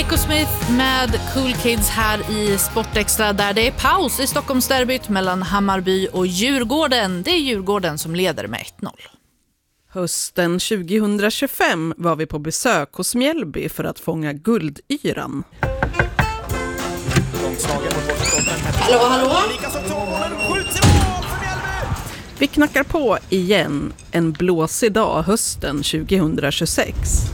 Nico Smith med Cool Kids här i Sportextra där det är paus i Stockholmsderbyt mellan Hammarby och Djurgården. Det är Djurgården som leder med 1-0. Hösten 2025 var vi på besök hos Mjällby för att fånga guldyran. Hallå? Vi knackar på igen en blåsig dag hösten 2026.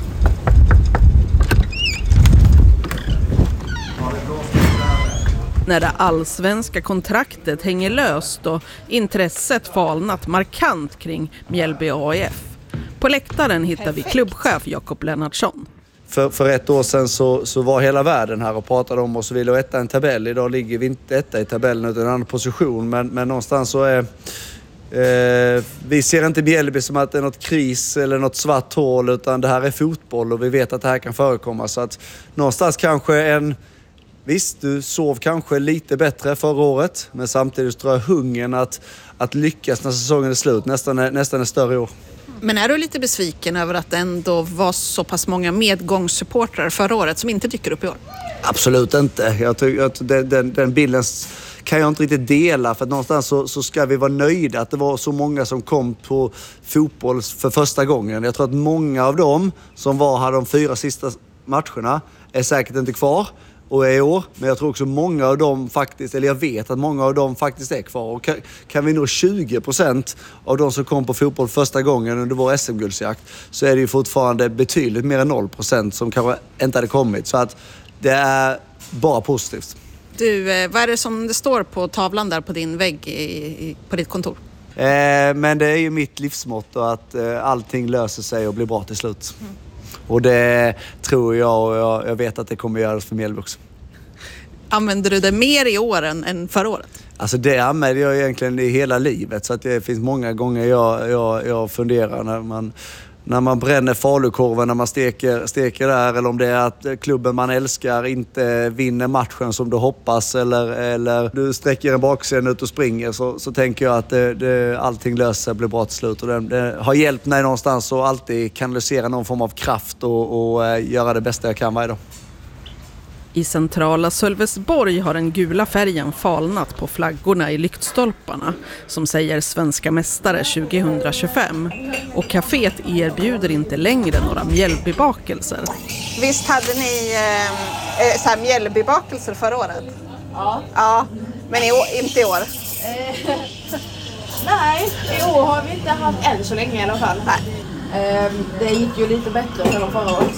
När det allsvenska kontraktet hänger löst och intresset falnat markant kring Mjällby AIF. På läktaren hittar vi klubbchef Jakob Lennartsson. För ett år sedan så var hela världen här och pratade om oss och ville etta en tabell. Idag ligger vi inte etta i tabellen utan en annan position. Men någonstans så är... vi ser inte Mjällby som att det är något kris eller något svart hål, utan det här är fotboll och vi vet att det här kan förekomma. Så att någonstans kanske visst, du sov kanske lite bättre förra året, men samtidigt tror jag hungern att lyckas när säsongen är slut nästan är större i år. Men är du lite besviken över att det ändå var så pass många medgångssupportrar förra året som inte dyker upp i år? Absolut inte. Jag tycker att den bilden kan jag inte riktigt dela, för att någonstans så ska vi vara nöjda att det var så många som kom på fotboll för första gången. Jag tror att många av dem som var här de 4 sista matcherna är säkert inte kvar och är i år. Men jag tror också många av dem faktiskt, eller jag vet att många av dem faktiskt är kvar. Och kan vi nå 20% av de som kom på fotboll första gången under vår SM-guldsjakt, så är det ju fortfarande betydligt mer än 0% som kanske inte hade kommit. Så att det är bara positivt. Du, vad är det som det står på tavlan där på din vägg på ditt kontor? Men det är ju mitt livsmotto att allting löser sig och blir bra till slut. Och det tror jag, och jag vet att det kommer göras för Mjällby också. Använder du det mer i år än förra året? Alltså det använder jag egentligen i hela livet. Så att det finns många gånger jag funderar när man bränner falukorven, när man steker där, eller om det är att klubben man älskar inte vinner matchen som du hoppas, eller du sträcker en bakscen ut och springer, så tänker jag att allting löser blir bra till slut. Och det har hjälpt mig någonstans att alltid kanalisera någon form av kraft och göra det bästa jag kan varje dag. I centrala Sölvesborg har den gula färgen falnat på flaggorna i lyktstolparna som säger svenska mästare 2025. Och kaféet erbjuder inte längre några Mjällbybakelser. Visst hade ni så här Mjällbybakelser förra året? Ja, men inte i år? Nej, i år har vi inte haft än så länge i alla fall. Det gick ju lite bättre än förra året.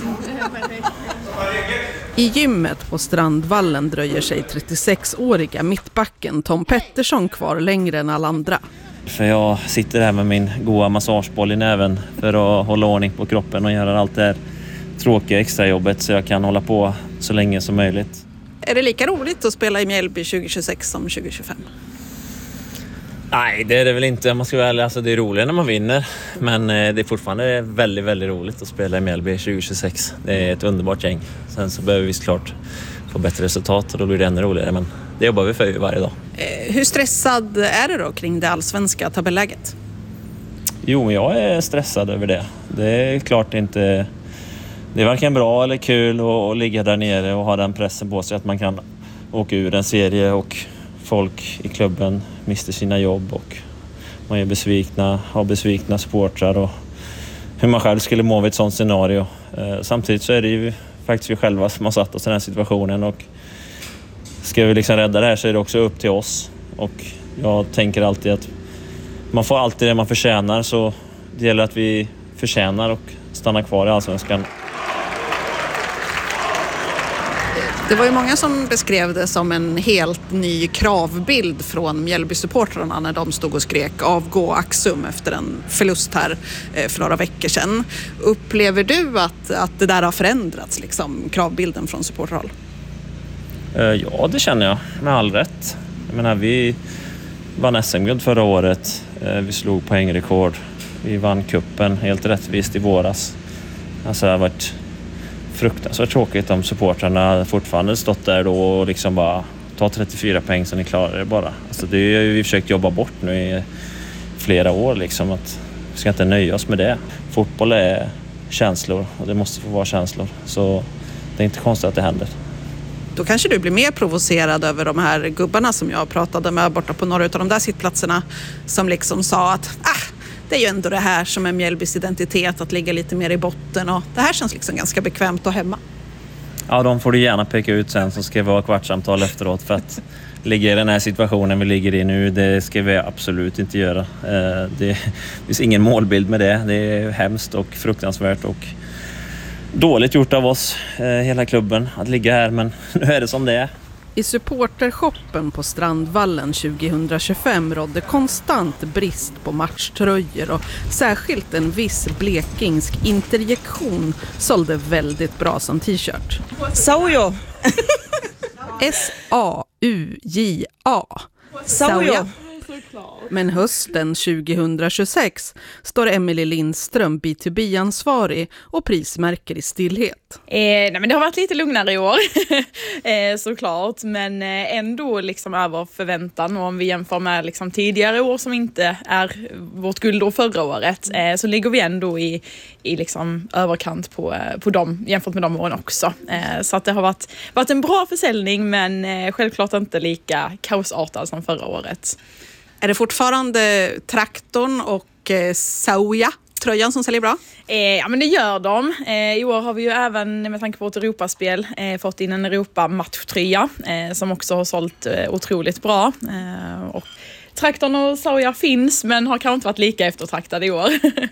I gymmet på Strandvallen dröjer sig 36-åriga mittbacken Tom Pettersson kvar längre än alla andra. För jag sitter här med min goda massageboll i näven för att hålla ordning på kroppen och göra allt det här tråkiga extrajobbet så jag kan hålla på så länge som möjligt. Är det lika roligt att spela i Mjällby 2026 som 2025? Nej, det är det väl inte. Man ska väl, alltså det är roligt när man vinner. Men det är fortfarande väldigt, väldigt roligt att spela i Mjällby 2026. Det är ett underbart gäng. Sen så behöver vi såklart få bättre resultat och då blir det ännu roligare. Men det jobbar vi för varje dag. Hur stressad är du då kring det allsvenska tabelläget? Jo, jag är stressad över det. Det är klart inte... Det är varken bra eller kul att ligga där nere och ha den pressen på sig att man kan åka ur en serie och folk i klubben mister sina jobb och man är besvikna, har besvikna supportrar och hur man själv skulle må vid ett sånt scenario. Samtidigt så är det ju faktiskt vi själva som har satt oss i den här situationen och ska vi liksom rädda det här så är det också upp till oss. Och jag tänker alltid att man får alltid det man förtjänar, så det gäller att vi förtjänar och stannar kvar i allsvenskan. Det var ju många som beskrev det som en helt ny kravbild från Mjällby-supportrarna när de stod och skrek avgå Axum efter en förlust här för några veckor sedan. Upplever du att det där har förändrats, liksom, kravbilden från supporterhåll? Ja, det känner jag med all rätt. Jag menar, vi vann SM-guld förra året. Vi slog poängrekord. Vi vann kuppen helt rättvist i våras. Alltså det har varit fruktansvärt tråkigt om supportrarna fortfarande stått där då och liksom bara ta 34 poäng så ni klarar det bara. Alltså det har vi försökt jobba bort nu i flera år liksom, att vi ska inte nöja oss med det. Fotboll är känslor och det måste få vara känslor. Så det är inte konstigt att det händer. Då kanske du blir mer provocerad över de här gubbarna som jag pratade med borta på några av de där sittplatserna som liksom sa att det är ju ändå det här som är Mjällbys identitet, att ligga lite mer i botten, och det här känns liksom ganska bekvämt och hemma. Ja, de får du gärna peka ut sen, så ska vi ha kvartssamtal efteråt, för att ligga i den här situationen vi ligger i nu, det ska vi absolut inte göra. Det finns ingen målbild med det. Det är hemskt och fruktansvärt och dåligt gjort av oss, hela klubben, att ligga här, men nu är det som det är. I supportershoppen på Strandvallen 2025 rådde konstant brist på matchtröjor, och särskilt en viss blekingsk interjektion sålde väldigt bra som t-shirt. Sauja. S-A-U-J-A. Sauja. Men hösten 2026 står Emily Lindström B2B-ansvarig och prismärker i stillhet. Nej, men det har varit lite lugnare i år såklart, men ändå liksom över förväntan, och om vi jämför med liksom tidigare år som inte är vårt guldår förra året, så ligger vi ändå i liksom överkant på dem jämfört med de åren också. Så att det har varit en bra försäljning, men självklart inte lika kaosartad som förra året. Är det fortfarande traktorn och Sauja-tröjan som säljer bra? Ja, men det gör de. I år har vi ju även, med tanke på vårt Europaspel, fått in en Europa-matchtröja som också har sålt otroligt bra. Och traktorn och Sauja finns, men har kanske inte varit lika eftertraktade i år.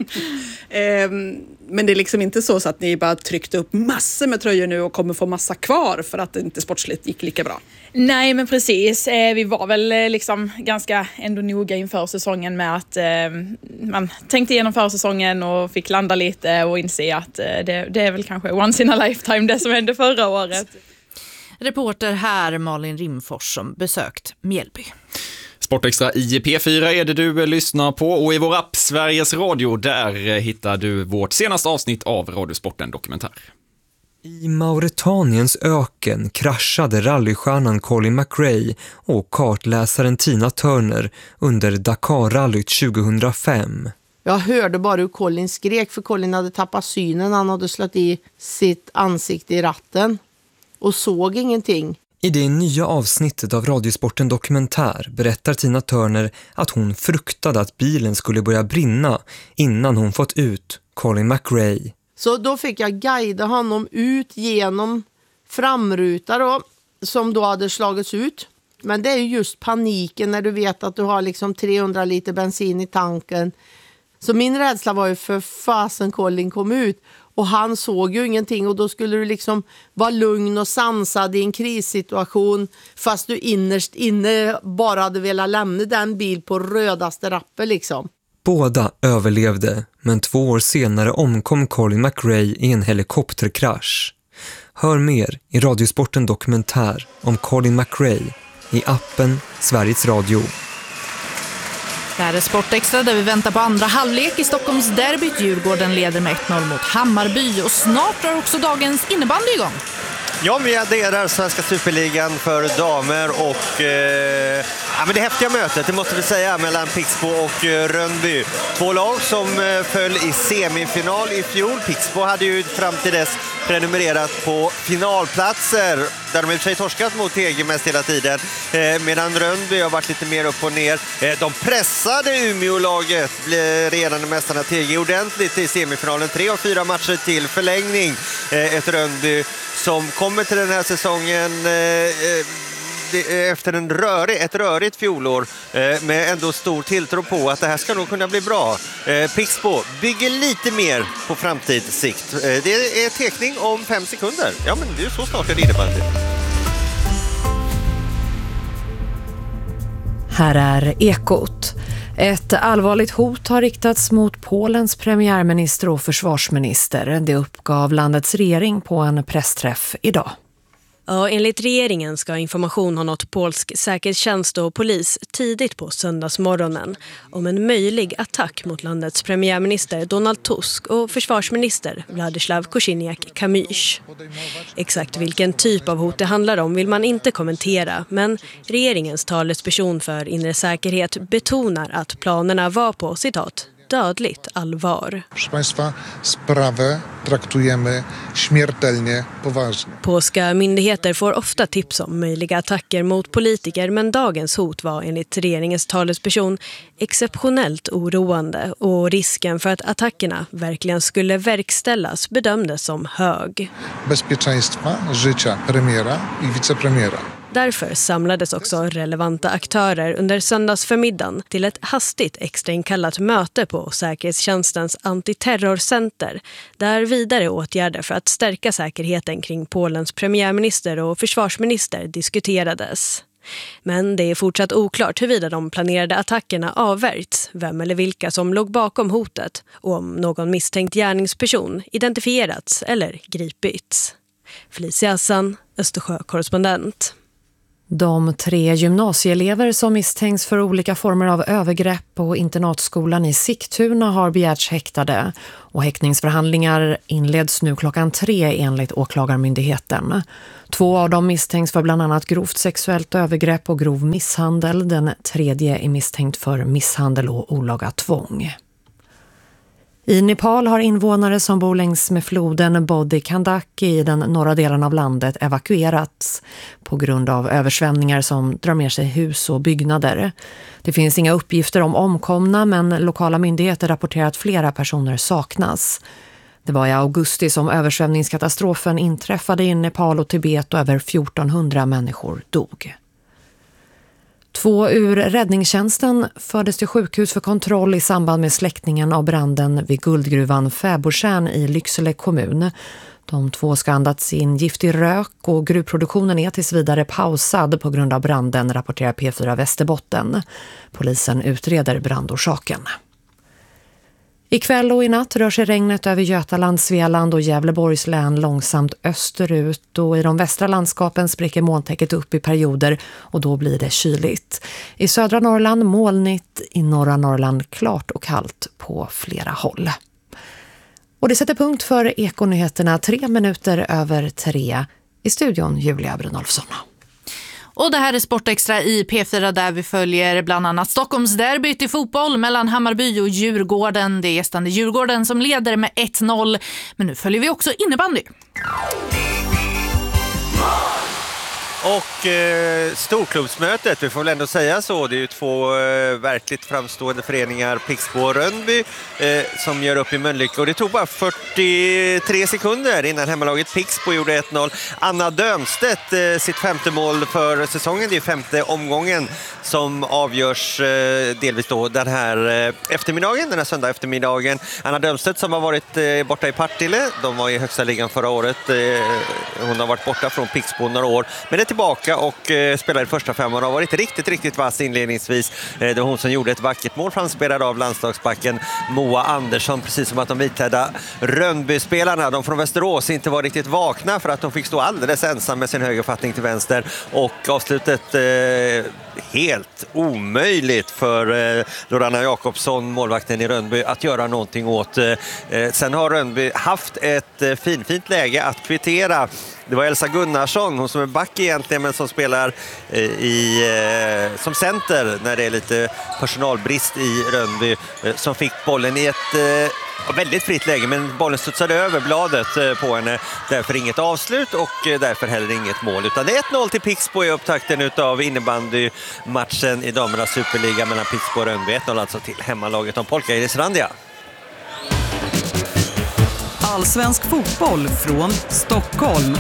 Men det är liksom inte så att ni bara tryckte upp massor med tröjor nu och kommer få massa kvar för att det inte sportsligt gick lika bra? Nej, men precis. Vi var väl liksom ganska ändå noga inför säsongen med att man tänkte igenom försäsongen och fick landa lite och inse att det är väl kanske once in a lifetime det som hände förra året. Reporter här Malin Rimfors som besökt Mjällby. Sportextra i P4 är det du lyssnar på, och i vår app Sveriges Radio, där hittar du vårt senaste avsnitt av Radiosporten Dokumentär. I Mauretaniens öken kraschade rallystjärnan Colin McRae och kartläsaren Tina Turner under Dakar-rallyt 2005. Jag hörde bara hur Colin skrek, för Colin hade tappat synen. Han hade slått i sitt ansikte i ratten och såg ingenting. I det nya avsnittet av Radiosporten Dokumentär berättar Tina Turner att hon fruktade att bilen skulle börja brinna innan hon fått ut Colin McRae. Så då fick jag guida honom ut genom framrutan då, som då hade slagits ut. Men det är ju just paniken när du vet att du har liksom 300 liter bensin i tanken. Så min rädsla var ju för fasen Colin kom ut. Och han såg ju ingenting, och då skulle du liksom vara lugn och sansad i en krissituation, fast du innerst inne bara hade velat lämna den bil på rödaste rappen liksom. Båda överlevde, men 2 år senare omkom Colin McRae i en helikopterkrasch. Hör mer i Radiosporten Dokumentär om Colin McRae i appen Sveriges Radio. Det här är Sportextra där vi väntar på andra halvlek i Stockholms derbyt. Djurgården leder med 1-0 mot Hammarby, och snart drar också dagens innebandy igång. Ja, vi adderar Svenska Superligan för damer och men det häftiga mötet, det måste vi säga, mellan Pixbo och Rönnby. 2 lag som föll i semifinal i fjol. Pixbo hade ju fram till dess prenumererat på finalplatser där de i och för sig torskat mot TG mest hela tiden, medan Rönnby har varit lite mer upp och ner. De pressade Umeå-laget, regerande mästarna TG, ordentligt i semifinalen. 3 av 4 matcher till förlängning. Ett Rönnby som kommer till den här säsongen efter ett rörigt fjolår, med ändå stor tilltro på att det här ska nog kunna bli bra. Pixbo bygger lite mer på framtidssikt. Det är tekning om 5 sekunder. Ja, men det är så snart det innebär. Här är Ekot. Ett allvarligt hot har riktats mot Polens premiärminister och försvarsminister. Det uppgav landets regering på en pressträff idag. Ja, enligt regeringen ska information ha nått polsk säkerhetstjänst och polis tidigt på söndagsmorgonen om en möjlig attack mot landets premiärminister Donald Tusk och försvarsminister Władysław Kosiniak-Kamysz. Exakt vilken typ av hot det handlar om vill man inte kommentera, men regeringens talesperson för inre säkerhet betonar att planerna var på, citat, dödligt allvar. Proszę Państwa, sprawę traktujemy śmiertelnie poważnie. Polska myndigheter får ofta tips om möjliga attacker mot politiker, men dagens hot var enligt regeringens talesperson exceptionellt oroande och risken för att attackerna verkligen skulle verkställas bedömdes som hög. Bezpieczeństwa życia premiera i wicepremiera. Därför samlades också relevanta aktörer under söndagsförmiddagen till ett hastigt extrainkallat möte på Säkerhetstjänstens antiterrorcenter, där vidare åtgärder för att stärka säkerheten kring Polens premiärminister och försvarsminister diskuterades. Men det är fortsatt oklart huruvida de planerade attackerna avvärjts, vem eller vilka som låg bakom hotet och om någon misstänkt gärningsperson identifierats eller gripits. Felicia Hassan, Östersjö-korrespondent. De 3 gymnasieelever som misstänks för olika former av övergrepp på internatskolan i Sigtuna har begärts häktade och häktningsförhandlingar inleds nu 3:00 enligt åklagarmyndigheten. 2 av dem misstänks för bland annat grovt sexuellt övergrepp och grov misshandel. Den 3:e är misstänkt för misshandel och olaga tvång. I Nepal har invånare som bor längs med floden Bodhi Gandaki i den norra delen av landet evakuerats på grund av översvämningar som drar med sig hus och byggnader. Det finns inga uppgifter om omkomna, men lokala myndigheter rapporterar att flera personer saknas. Det var i augusti som översvämningskatastrofen inträffade i Nepal och Tibet och över 1400 människor dog. 2 ur räddningstjänsten fördes till sjukhus för kontroll i samband med släckningen av branden vid guldgruvan Fäbodtjärn i Lycksele kommun. De 2 ska andats in giftig rök och gruvproduktionen är tills vidare pausad på grund av branden, rapporterar P4 Västerbotten. Polisen utreder brandorsaken. Ikväll och i natt rör sig regnet över Götaland, Svealand och Gävleborgs län långsamt österut, och i de västra landskapen spricker molntäcket upp i perioder och då blir det kyligt. I södra Norrland molnigt, i norra Norrland klart och kallt på flera håll. Och det sätter punkt för Ekonyheterna 3:03. I studion Julia Brunolfsson. Och det här är Sportextra i P4 där vi följer bland annat Stockholms derbyt i fotboll mellan Hammarby och Djurgården. Det är gästande Djurgården som leder med 1-0. Men nu följer vi också innebandy. Och storklubbsmötet, vi får väl ändå säga så, det är ju 2 verkligt framstående föreningar, Pixbo och Rönnby, som gör upp i Mölnlycke. Och det tog bara 43 sekunder innan hemmalaget Pixbo gjorde 1-0. Anna Dömstedt, sitt 5:e mål för säsongen, det är 5:e omgången som avgörs delvis då den här eftermiddagen, den här söndag eftermiddagen. Anna Dömstedt som har varit borta i Partille, de var i högsta ligan förra året, hon har varit borta från Pixbo några år, men det är tillbaka och spelar i första 5 och har varit riktigt vass inledningsvis. Det var hon som gjorde ett vackert mål framspelad av landslagsbacken Moa Andersson, precis som att de vitklädda Rönnby-spelarna, de från Västerås, inte var riktigt vakna för att de fick stå alldeles ensam med sin högerfattning till vänster, och avslutet helt omöjligt för Lorana Jakobsson, målvakten i Rönnby, att göra någonting åt. Sen har Rönnby haft ett fint läge att kvittera. Det var Elsa Gunnarsson, hon som är back egentligen men som spelar som center när det är lite personalbrist i Rönnby, som fick bollen i ett väldigt fritt läge, men bollen studsade över bladet på henne. Därför inget avslut och därför heller inget mål. Utan det är 1-0 till Pixbo i upptakten utav innebandymatchen i damernas superliga mellan Pixbo och Rönnby. 1-0 alltså till hemmalaget om Polka i Randia. Allsvensk fotboll från Stockholm.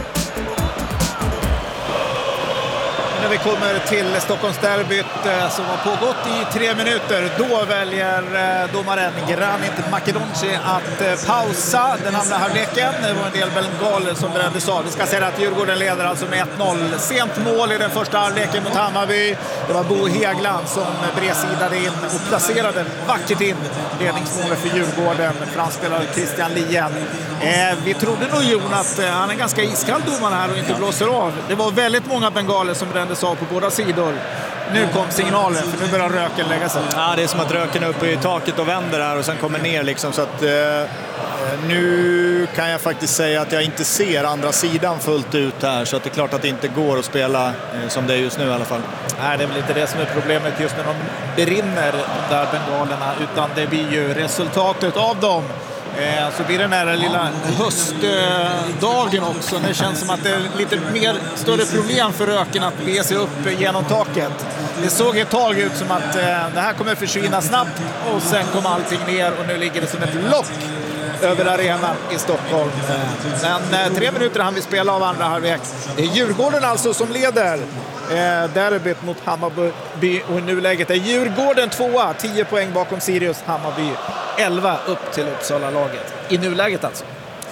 När vi kommer till Stockholmsderbyt som har pågått i 3 minuter, då väljer domaren Granit Makedonci att pausa den andra halvleken. Det var en del bengaler som brändes av. Vi ska säga att Djurgården leder alltså med 1-0. Sent mål i den första halvleken mot Hammarby. Det var Bo Hegland som bredsidade in och placerade vackert in ledningsmålet för Djurgården. Franspelare Christian Lien. Vi trodde nog, Jon, att han är ganska iskall domare här och inte blåser av. Det var väldigt många bengaler som brändes kändes av på båda sidor. Nu kom signalen, för nu börjar röken lägga sig. Ja, det är som att röken är uppe i taket och vänder här och sen kommer ner liksom, så att nu kan jag faktiskt säga att jag inte ser andra sidan fullt ut här, så att det är klart att det inte går att spela som det är just nu i alla fall. Nej, det är väl inte det som är problemet just när de brinner, de där bengalerna, utan det blir ju resultatet av dem. Så blir den här lilla höstdagen också. Det känns som att det är lite mer större problem för röken att bege sig upp genom taket. Det såg ett tag ut som att det här kommer försvinna snabbt och sen kommer allting ner och nu ligger det som ett lock över arenan i Stockholm. Men 3 minuter han vill spela av andra halvlek. Det är Djurgården alltså som leder derbyt mot Hammarby, och i nuläget är Djurgården 2, 10 poäng bakom Sirius. Hammarby 11 upp till Uppsala-laget. I nuläget alltså.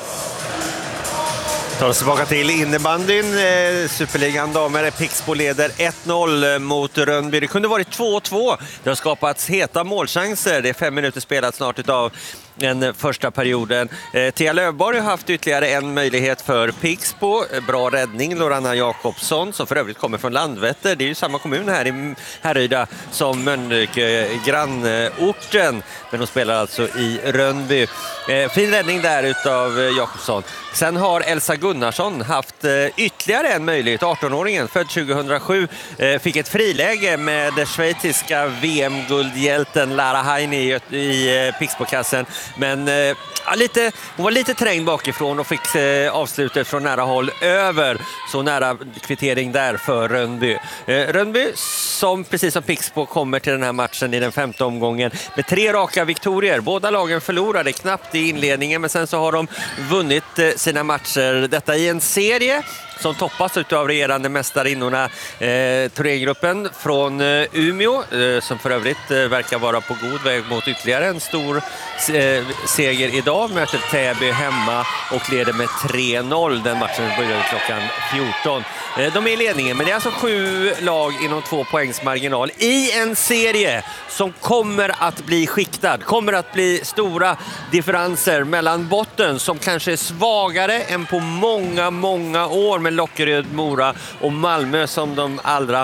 Tar oss tillbaka till innebandyn. Superligan damer. Pixbo leder 1-0 mot Rönnby. Det kunde varit 2-2. Det har skapats heta målchanser. Det är 5 minuter spelat snart utav den första perioden. Tia Lövborg har haft ytterligare en möjlighet för Pixbo. Bra räddning, Lorana Jakobsson, som för övrigt kommer från Landvetter. Det är ju samma kommun här i Härryda som Mölnlycke, grannorten. Men de spelar alltså i Rönnby. Fin räddning där utav Jakobsson. Sen har Elsa Gunnarsson haft ytterligare en möjlighet. 18-åringen, född 2007, fick ett friläge med schweiziska VM-guldhjälten Lara Heini i Pixbo-kassen. Men hon var lite trängd bakifrån och fick avslutet från nära håll över. Så nära kvittering där för Rönnby. Rönnby som precis som Pixbo kommer till den här matchen i den 5:e omgången med 3 raka viktorier. Båda lagen förlorade knappt i inledningen, men sen så har de vunnit sina matcher. Detta i en serie som toppas av regerande mästarinnorna Thorengruppen från Umeå, som för övrigt verkar vara på god väg mot ytterligare en stor seger idag. Möter Täby hemma och leder med 3-0. Den matchen börjar klockan 14. De är i ledningen, men det är alltså 7 lag inom 2 poängs marginal i en serie som kommer att bli skiktad. Kommer att bli stora differenser mellan botten som kanske är svagare än på många år med Lockeröd, Mora och Malmö som de allra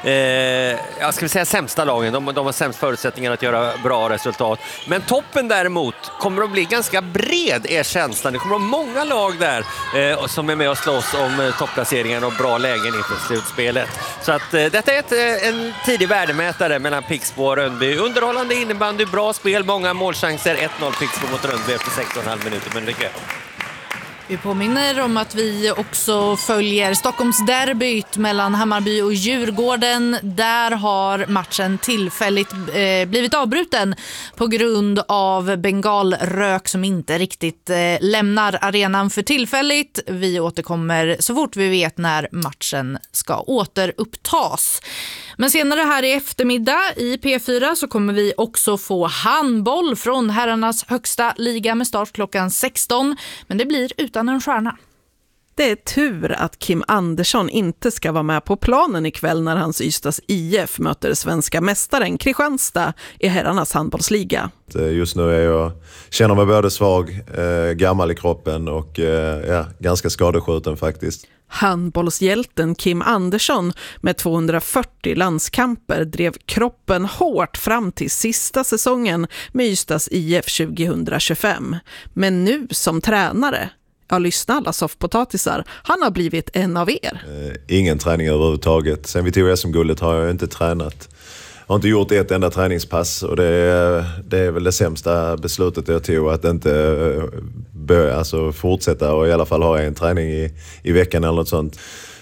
jag ska säga sämsta lagen. De har sämst förutsättningar att göra bra resultat. Men toppen däremot kommer att bli ganska bred, är känslan. Det kommer att vara många lag där som är med och slåss om topplaceringen och bra lägen inför slutspelet. Så att detta är en tidig värdemätare mellan Pixbo och Rönnby. Underhållande innebandy, bra spel, många målchanser. 1-0 Pixbo mot Rönnby efter 16,5 minuter. Men det är Vi påminner om att vi också följer Stockholms derbyt mellan Hammarby och Djurgården. Där har matchen tillfälligt blivit avbruten på grund av bengalrök som inte riktigt lämnar arenan för tillfälligt. Vi återkommer så fort vi vet när matchen ska återupptas. Men senare här i eftermiddag i P4 så kommer vi också få handboll från herrarnas högsta liga med start klockan 16. Men det blir utan en stjärna. Det är tur att Kim Andersson inte ska vara med på planen ikväll när hans Ystads IF möter svenska mästaren Kristianstad i herrarnas handbollsliga. Just nu känner mig både svag, gammal i kroppen och ganska skadeskjuten faktiskt. Handbollshjälten Kim Andersson med 240 landskamper drev kroppen hårt fram till sista säsongen med Ystads IF 2025. Men nu som tränare, lyssna alla soffpotatisar, han har blivit en av er. Ingen träning överhuvudtaget. Sen vi tog SM-guldet har jag inte tränat. Jag har inte gjort ett enda träningspass och det är väl det sämsta beslutet jag tog, att inte fortsätta och i alla fall ha en träning i veckan eller något sånt.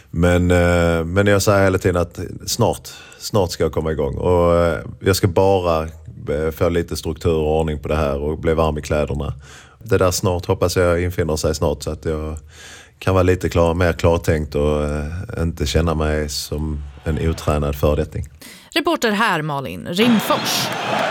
Men jag säger hela tiden att snart ska jag komma igång och jag ska bara få lite struktur och ordning på det här och bli varm i kläderna. Det där snart hoppas jag infinner sig snart så att jag kan vara lite mer klartänkt och inte känna mig som en otränad fördetting. Reporter här Malin Rimfors.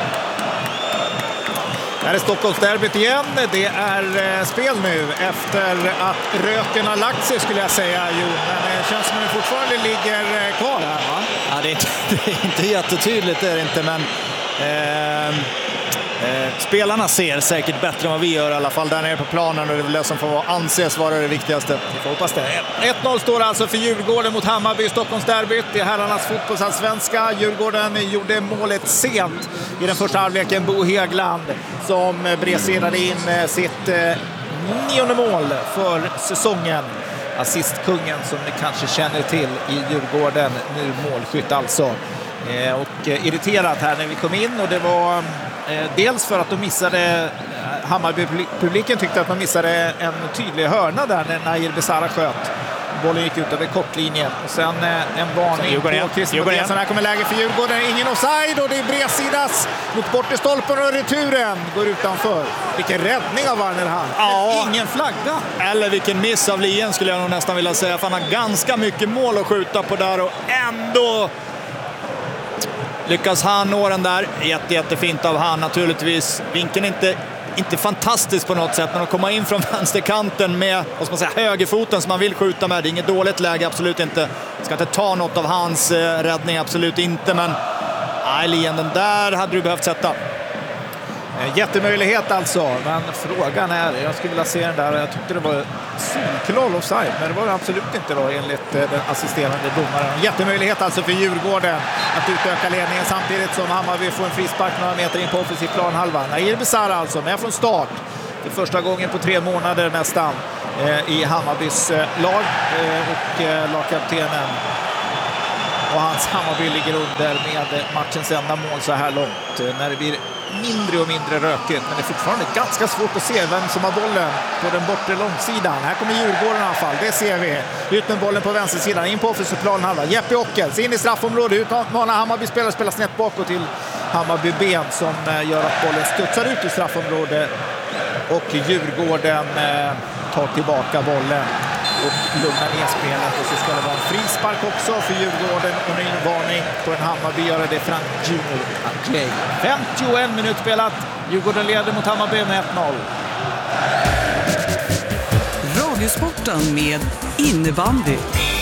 Här är Stockholmsderbyt igen. Det är spel nu efter att röken har lagt sig skulle jag säga. Jo, men det känns som att det fortfarande ligger kvar här, va? Ja, det är inte jättetydligt, det är det inte, men spelarna ser säkert bättre än vad vi gör i alla fall där nere på planen, och det är väl det som får anses vara det viktigaste. Vi får hoppas det. 1-0 står alltså för Djurgården mot Hammarby i Stockholmsderbyt. Det är herrarnas fotbollsallsvenska. Djurgården gjorde målet sent i den första halvleken. Bo Högland som bredserade in sitt 9:e mål för säsongen. Assistkungen som ni kanske känner till i Djurgården, nu målskytt alltså. Och irriterat här när vi kom in, och det var dels för att de missade, Hammarby-publiken tyckte att de missade en tydlig hörna där när Nair Besara sköt. Bollen gick ut över kortlinjen och sen en varning på Christian Mattiasson. Här kommer läge för Djurgården, ingen offside, och det är bredsidas mot bortre stolpen och returen går utanför. Vilken räddning av Warner Hall. Ja. Ingen flagga. Eller vilken miss av Lien skulle jag nog nästan vilja säga, för han har ganska mycket mål att skjuta på där, och ändå lyckas han nå den där. Jättefint av han naturligtvis. Vinkeln inte fantastisk på något sätt, men att komma in från vänsterkanten med, vad ska man säga, högerfoten som man vill skjuta med. Det är inget dåligt läge, absolut inte. Ska inte ta något av hans räddning, absolut inte. Men Lien, den där hade du behövt sätta. Jättemöjlighet alltså, men frågan är, jag skulle vilja se den där, jag tyckte det var solklar offside, men det var det absolut inte då enligt den assisterande domaren. Jättemöjlighet alltså för Djurgården att utöka ledningen samtidigt som Hammarby får en frispark några meter in på offensiv planhalva. Nair Besara alltså med från start. Det är första gången på 3 månader nästan i Hammarbys lag, och lagkaptenen och hans Hammarby ligger under med matchens enda mål så här långt. När det blir mindre och mindre rökigt, men det är fortfarande ganska svårt att se vem som har bollen på den bortre långsidan. Här kommer Djurgården i alla fall, det ser vi. Ut med bollen på vänstersidan, in på offensiv planhalva. Jeppe Ockels in i straffområdet, utmanar Hammarby spelar snett bakåt till Hammarby ben som gör att bollen studsar ut i straffområdet, och Djurgården tar tillbaka bollen och lugnar ner spelet, och så ska det vara en frispark också för Djurgården och en varning på en Hammarby göra det Frank Junior Ajay. 51 minuter spelat, Djurgården leder mot Hammarby med 1-0. Radiosporten med innebandy.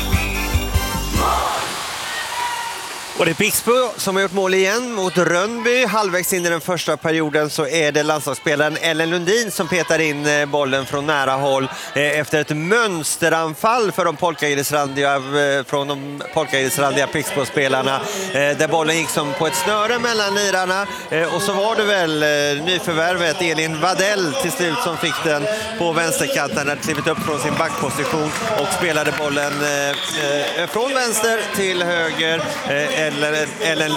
Och det är Pixbo som har gjort mål igen mot Rönnby. Halvvägs in i den första perioden så är det landslagsspelaren Ellen Lundin som petar in bollen från nära håll efter ett mönsteranfall för från de polkaidesrandiga Pixbo-spelarna, där bollen gick som på ett snöre mellan lirarna, och så var det väl nyförvärvet Elin Wadell till slut som fick den på vänsterkanten, hade klivit upp från sin backposition och spelade bollen från vänster till höger. Ellen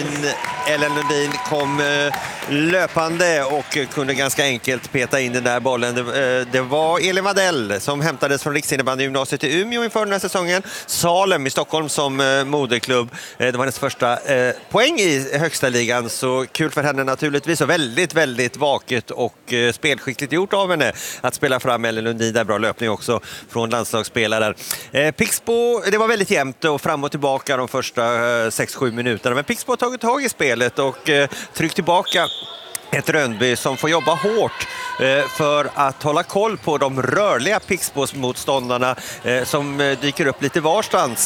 Lundin kom löpande och kunde ganska enkelt peta in den där bollen. Det var Elin Wadell som hämtades från Riksinnebandy-gymnasiet i Umeå inför den här säsongen. Salem i Stockholm som moderklubb. Det var hennes första poäng i högsta ligan, så kul för henne naturligtvis, och väldigt, väldigt vaket och spelskickligt gjort av henne att spela fram Ellen Lundin. Där bra löpning också från landslagsspelaren. Pixbo, det var väldigt jämnt och fram och tillbaka de första 6-7 minuterna, men Pixbo har tagit tag i spelet och tryckt tillbaka ett Rönnby som får jobba hårt för att hålla koll på de rörliga Pixbo-motståndarna som dyker upp lite varstans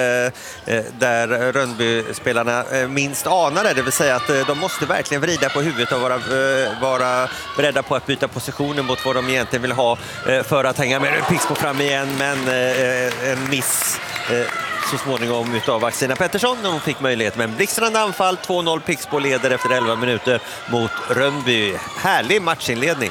där Rönnby-spelarna minst anar det. Det vill säga att de måste verkligen vrida på huvudet och vara beredda på att byta positioner mot vad de egentligen vill ha för att hänga med. Pixbo fram igen, men en miss så småningom utav Axina Pettersson. Hon fick möjlighet med en blixtrande anfall. 2-0 Pixbo leder efter 11 minuter mot Rönnby. Härlig matchinledning.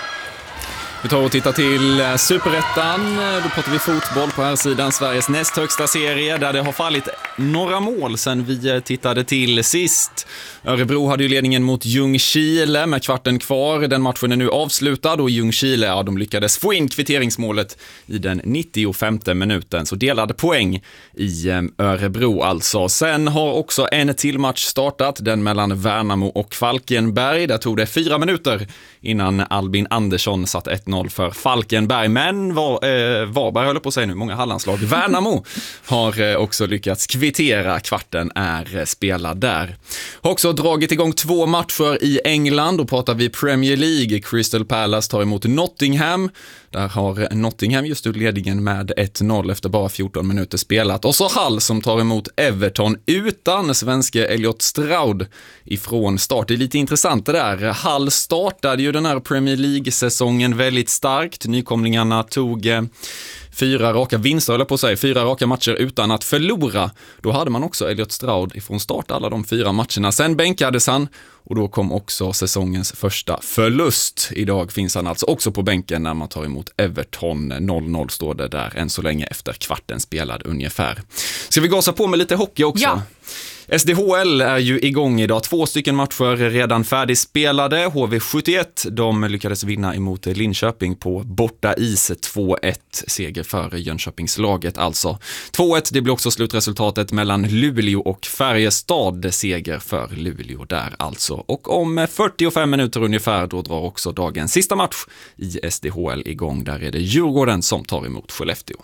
Vi tar och tittar till Superettan. Då pratar vi fotboll på här sidan, Sveriges näst högsta serie, där det har fallit några mål sen vi tittade till sist. Örebro hade ju ledningen mot Ljungskile med kvarten kvar. Den matchen är nu avslutad, och Ljungskile, de lyckades få in kvitteringsmålet i den 95:e minuten. Så delade poäng i Örebro alltså. Sen har också en till match startat, den mellan Värnamo och Falkenberg. Där tog det 4 minuter innan Albin Andersson satt 1-0 för Falkenberg. Men Varberg håller på att säga nu, många Hallandslag. Värnamo har också lyckats kvittera kvittera. Kvarten är spelad där. Har också dragit igång 2 matcher i England. Då pratar vi Premier League. Crystal Palace tar emot Nottingham. Där har Nottingham just ut ledningen med 1-0 efter bara 14 minuter spelat. Och så Hull som tar emot Everton utan svenske Elliot Stroud ifrån start. Det är lite intressant det där. Hull startade ju den här Premier League-säsongen väldigt starkt. Nykomlingarna tog 4 raka vinster, eller på att säga 4 raka matcher utan att förlora. Då hade man också Elliot Stroud ifrån start alla de 4 matcherna. Sen bänkades han och då kom också säsongens första förlust. Idag finns han alltså också på bänken när man tar emot Everton. 0-0 står det där än så länge efter kvarten spelad ungefär. Ska vi gasa på med lite hockey också? Ja. SDHL är ju igång idag. 2 stycken matcher redan färdigspelade. HV71, de lyckades vinna emot Linköping på borta is 2-1. Seger för Jönköpingslaget alltså. 2-1, det blir också slutresultatet mellan Luleå och Färjestad. Seger för Luleå där alltså. Och om 45 minuter ungefär då drar också dagens sista match i SDHL igång. Där är det Djurgården som tar emot Skellefteå.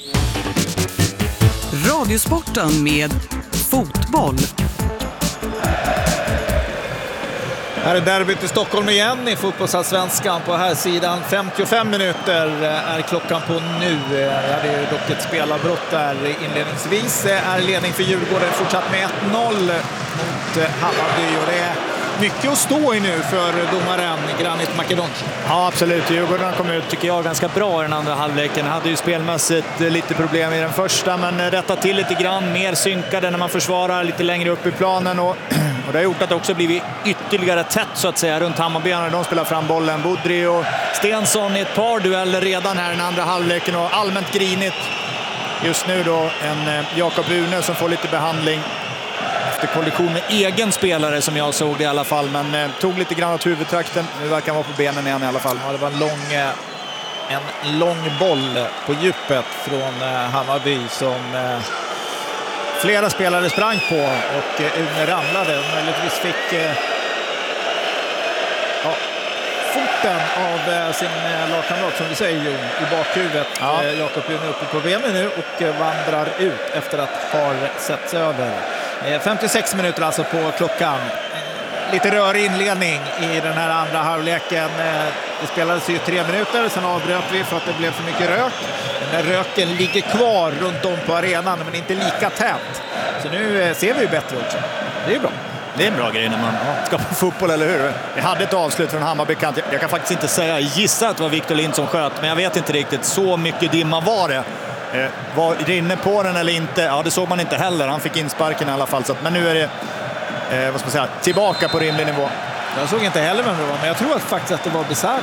Radiosporten med fotboll. Här är derbyt i Stockholm igen i fotbollsallsvenskan på här sidan. 55 minuter är klockan på nu. Det hade ju dock ett spelarbrott där inledningsvis. Är ledning för Djurgården fortsatt med 1-0 mot Hammarby. Och det är mycket att stå i nu för domaren Granit Makedonci. Ja, absolut. Djurgården kom ut, tycker jag, ganska bra i den andra halvleken. Hade ju spelmässigt lite problem i den första, men rättat till lite grann. Mer synkade när man försvarar lite längre upp i planen. Och det har gjort att det också blivit ytterligare tätt så att säga runt Hammarby när de spelar fram bollen. Budri och Stensson i ett par dueller redan här i den andra halvleken och allmänt grinigt. Just nu då en Jakob Une som får lite behandling efter kollision med egen spelare som jag såg det i alla fall, men tog lite grann åt huvudtrakten. Nu verkar han vara på benen igen i alla fall. Ja, det var en lång boll på djupet från Hammarby som flera spelare sprang på och Une ramlade och möjligtvis fick foten av sin lagkamrat som vi säger i bakhuvudet. Ja. Jakob Une uppe på benen nu och vandrar ut efter att ha setts över. 56 minuter alltså på klockan. Lite rörig inledning i den här andra halvleken. Det spelades ju 3 minuter, sen avbröt vi för att det blev för mycket rök. Den där röken ligger kvar runt om på arenan men inte lika tätt. Så nu ser vi ju bättre också. Det är bra. Det är en bra grej när man ska på fotboll, eller hur? Vi hade ett avslut från Hammarby-kant. Jag kan faktiskt inte säga, gissa att det var Victor Lind som sköt, men jag vet inte riktigt. Så mycket dimma var det. Var det inne på den eller inte? Ja, det såg man inte heller. Han fick insparken i alla fall. Så att, men nu är det vad ska man säga, tillbaka på rimlig nivå. Jag såg inte heller vem det var, men jag tror att faktiskt att det var Besara.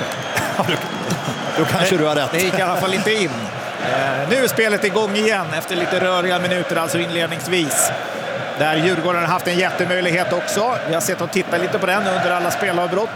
Då kanske du har rätt. Det gick i alla fall inte in. Nu är spelet igång igen efter lite röriga minuter, alltså inledningsvis. Där Djurgården har haft en jättemöjlighet också. Vi har sett och tittat lite på den under alla spelavbrott.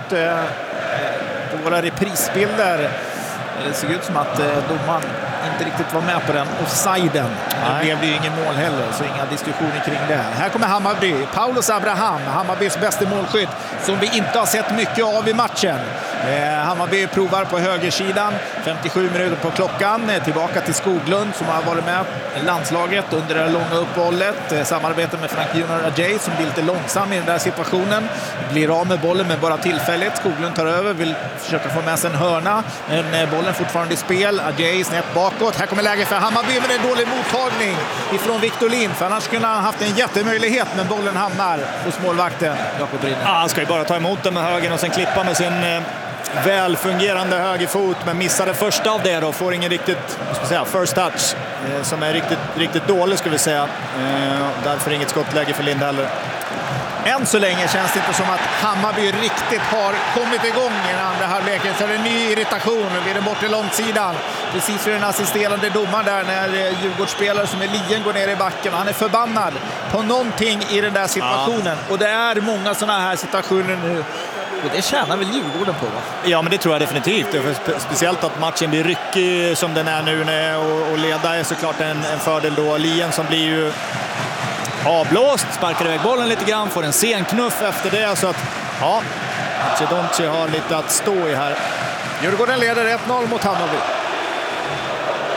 På våra reprisbilder. Det såg ut som att domaren inte riktigt var med på den offsiden. Det blev ju ingen mål heller, så inga diskussioner kring det. Här kommer Hammarby. Paulus Abraham, Hammarbys bästa målskytt, som vi inte har sett mycket av i matchen. Hammarby provar på högersidan. 57 minuter på klockan. Tillbaka till Skoglund som har varit med i landslaget under det långa uppehållet. Samarbete med Frank Junior Ajay som blir lite långsam i den där situationen. Blir av med bollen men bara tillfälligt. Skoglund tar över, vill försöka få med sig en hörna. Men bollen fortfarande i spel. Ajay snett bakåt. Här kommer läge för Hammarby, men det är en dålig mottagning ifrån Victor Lind. För annars skulle han haft en jättemöjlighet, men bollen hamnar hos målvakten Jakob Brynäs. Han ska ju bara ta emot den med högen och sen klippa med sin välfungerande högerfot, men missade första av det då. Får ingen riktigt, ska säga, first touch som är riktigt dålig, skulle vi säga. Därför inget skottläge för Lind heller. Än så länge känns det inte som att Hammarby riktigt har kommit igång i den andra halvleken. Så är det en ny irritation vid den bortre långsidan. Precis för den assisterande domaren där när Djurgårdsspelare som är Lien går ner i backen. Han är förbannad på någonting i den där situationen. Ja. Och det är många sådana här situationer nu. Och det tjänar väl Djurgården på, va? Ja, men det tror jag definitivt. Speciellt att matchen blir ryckig som den är nu. Och leda är såklart en fördel då. Lien som blir ju avblåst, sparkar iväg bollen lite grann, får en sen knuff efter det. Så att, ja, Makedonci har lite att stå i här. Djurgården leder 1-0 mot Hammarby.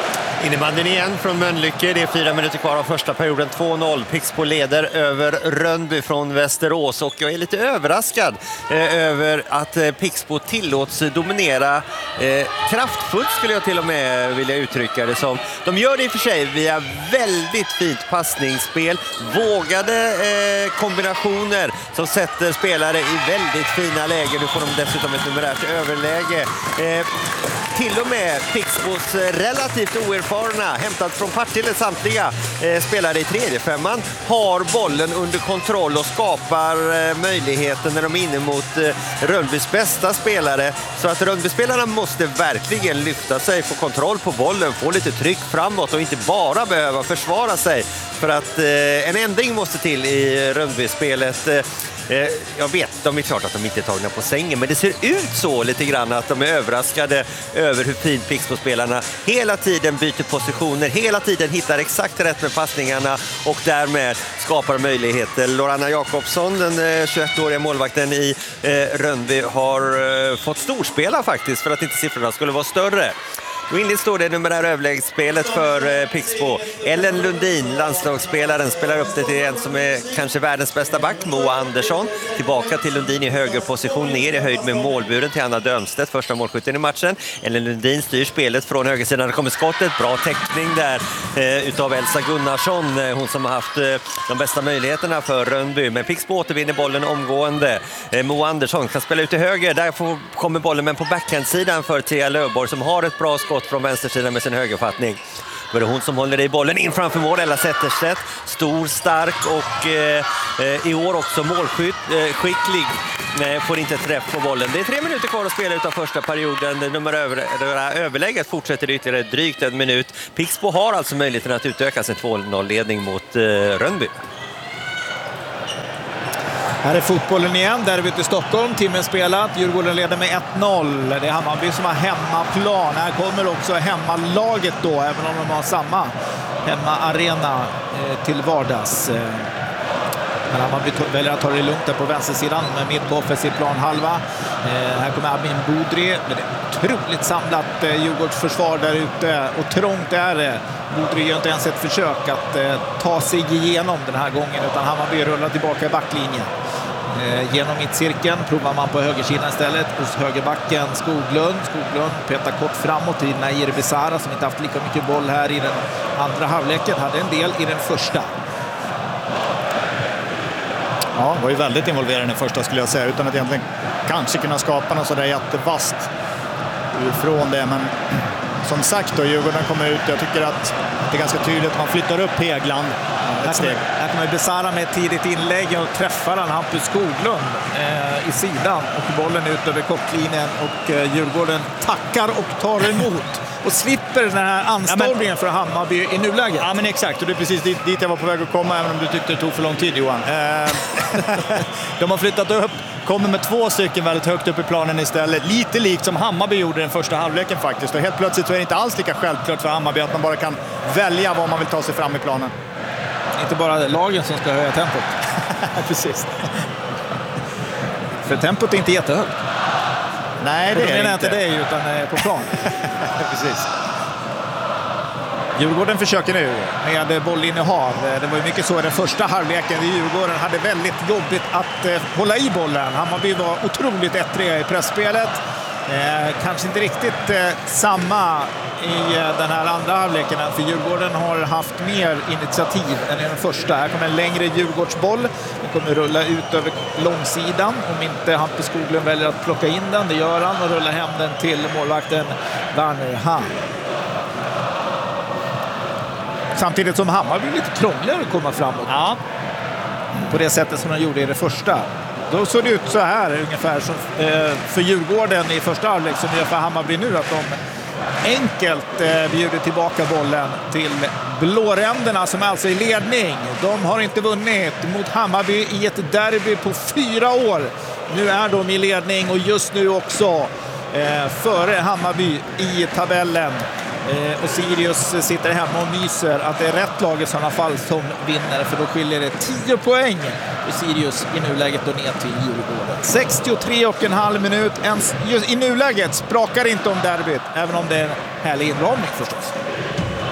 Innebandyn igen från Mölnlycke. Det är 4 minuter kvar av första perioden. 2-0. Pixbo leder över Rönnby från Västerås. Och jag är lite överraskad över att Pixbo tillåts dominera kraftfullt, skulle jag till och med vilja uttrycka det som. De gör det i och för sig via väldigt fint passningsspel. Vågade kombinationer som sätter spelare i väldigt fina lägen. Nu får de dessutom ett numerärt överläge. Till och med Pixbos relativt oerfarna, hämtat från Partille samtliga spelare i tredje femman, har bollen under kontroll och skapar möjligheten när de är inne mot Rönnbys bästa spelare. Så att Rönnby-spelarna måste verkligen lyfta sig, få kontroll på bollen, få lite tryck framåt och inte bara behöva försvara sig. För att en ändring måste till i Rönnby-spelet. Jag vet, de är klart att de inte är tagna på sängen, men det ser ut så lite grann att de är överraskade över hur fint Pixbo-spelarna hela tiden byter positioner, hela tiden hittar exakt rätt med passningarna och därmed skapar möjligheter. Lorana Jakobsson, den 21-åriga målvakten i Rönnby, har fått storspela faktiskt för att inte siffrorna skulle vara större. Och inleds står det numerära överläggsspelet för Pixbo. Ellen Lundin, landslagsspelaren, spelar upp det till en som är kanske världens bästa back, Moa Andersson. Tillbaka till Lundin i högerposition, ner i höjd med målburen till Anna Dömstedt, första målskytten i matchen. Ellen Lundin styr spelet från högersidan. Det kommer skottet, bra täckning där utav Elsa Gunnarsson, hon som har haft de bästa möjligheterna för Rönnby. Men Pixbo återvinner bollen omgående. Moa Andersson kan spela ut till höger, där kommer bollen, men på backhandsidan för Thea Löfborg som har ett bra skott från vänstersidan med sin högerfattning. Det är hon som håller i bollen in framför mål. Ella Zetterstedt, stor, stark och i år också målskicklig. Får inte träff på bollen. Det är 3 minuter kvar att spela utav första perioden. Överlägget fortsätter ytterligare drygt en minut. Pixbo har alltså möjligheten att utöka sin 2-0-ledning mot Rönnby. Här är fotbollen igen, derbyt i Stockholm, timmen spelat, Djurgården leder med 1-0. Det är Hammarby som har hemmaplan. Här kommer också hemmalaget då, även om de har samma hemmaarena till vardags. Men Hammarby väljer att ta det lugnt där på vänstersidan med mitt på offensiv planhalva. Här kommer Amin Bodri med ett otroligt samlat Djurgårdsförsvar där ute, och trångt är det. Bodri gör inte ens ett försök att ta sig igenom den här gången, utan Hammarby rullar tillbaka i backlinjen. Genom mittcirkeln provar man på högersidan istället hos högerbacken Skoglund. Skoglund petar kort framåt till Nair Besara som inte haft lika mycket boll här i den andra halvleken. Hade en del i den första. Ja, var ju väldigt involverad i den första, skulle jag säga, utan att egentligen kanske kunna skapa något sådär jättevast ifrån det. Men som sagt då, Djurgården kommer ut. Jag tycker att det är ganska tydligt att man flyttar upp Hegland. Här kommer Besara med ett tidigt inlägg och träffar han Hampus Skoglund i sidan och bollen ut över kortlinjen, och Djurgården tackar och tar emot och slipper den här anstormningen för Hammarby i nuläget. Ja, men exakt, och det är precis dit jag var på väg att komma, även om du tyckte det tog för lång tid, Johan. De har flyttat upp, kommer med 2 stycken väldigt högt upp i planen istället. Lite likt som Hammarby gjorde den första halvleken faktiskt. Och helt plötsligt så är det inte alls lika självklart för Hammarby att man bara kan välja vad man vill ta sig fram i planen. Inte bara lagen som ska höja tempot. Precis. För tempot är inte jättehögt. Nej, det är inte det, utan på plan. Precis. Djurgården försöker nu med bollinnehav. Det var ju mycket så i den första halvleken. Djurgården hade väldigt jobbigt att hålla i bollen. Hammarby var otroligt ettriga i pressspelet. Kanske inte riktigt samma i den här andra halvleken, för Djurgården har haft mer initiativ än i den första. Här kommer en längre Djurgårdsboll. Den kommer rulla ut över långsidan om inte Hampus Skoglund väljer att plocka in den. Det gör han och rullar hem den till målvakten Werner Hahn. Samtidigt som Hammarby blir lite krångligare att komma framåt. Ja. På det sättet som de gjorde i det första. Då såg det ut så här ungefär som för Djurgården i första halvlek, som gör för Hammarby nu, att de enkelt bjuder tillbaka bollen till blåränderna som är alltså i ledning. De har inte vunnit mot Hammarby i ett derby på 4 år. Nu är de i ledning och just nu också före Hammarby i tabellen. Och Sirius sitter hemma och myser att det är rätt lag i sådana fall som vinner, för då skiljer det 10 poäng för Sirius i nuläget och ner till Djurgården. 63,5 minut. I nuläget sprakar inte om derbyt, även om det är en härlig inramning förstås.